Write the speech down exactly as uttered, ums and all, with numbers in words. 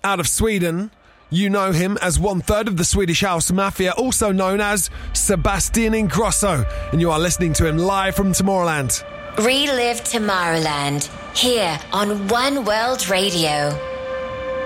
out of Sweden. You know him as one third of the Swedish House Mafia, also known as Sebastian Ingrosso, and you are listening to him live from Tomorrowland. Relive Tomorrowland here on One World Radio.